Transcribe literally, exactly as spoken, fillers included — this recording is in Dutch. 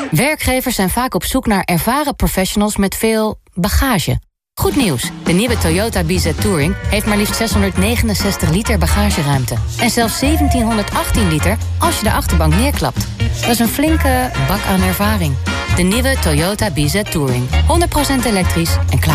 Werkgevers zijn vaak op zoek naar ervaren professionals met veel bagage. Goed nieuws, de nieuwe Toyota B Z Touring heeft maar liefst zeshonderdnegenenzestig liter bagageruimte. En zelfs zeventienhonderdachttien liter als je de achterbank neerklapt. Dat is een flinke bak aan ervaring. De nieuwe Toyota B Z Touring. honderd procent elektrisch en klaar